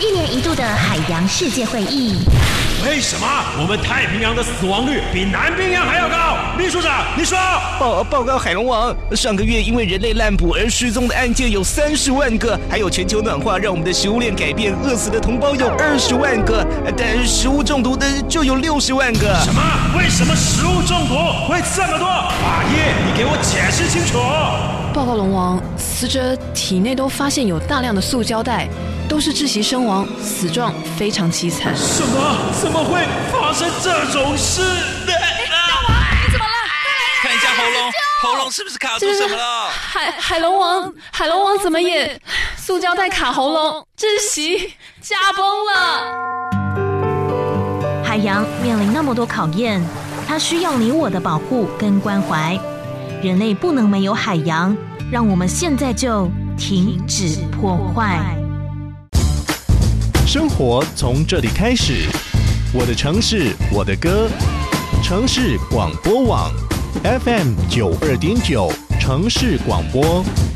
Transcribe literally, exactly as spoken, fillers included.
一年一度的海洋世界会议。 为什么我们太平洋的死亡率比南冰洋还要高？秘书长，你说。 报报告海龙王，上个月因为人类滥捕而失踪的案件有三十万个，还有全球暖化让我们的食物链改变，饿死的同胞有二十万个，但食物中毒的就有六十万个。 什么？为什么食物中毒会这么多？法医，你给我解释清楚。 报告龙王，死者体内都发现有大量的塑胶袋，都是窒息身亡，死状非常凄惨。 什么？怎么会发生这种事？ 大王，你怎么了？ 看一下喉咙，喉咙是不是卡住什么了？ 海海龙王，海龙王怎么也塑胶袋卡喉咙，窒息，驾崩了。 海洋面临那么多考验，它需要你我的保护跟关怀。人类不能没有海洋，让我们现在就停止破坏。 生活从这里开始，我的城市，我的歌，城市广播网 F M 九二点九，城市广播。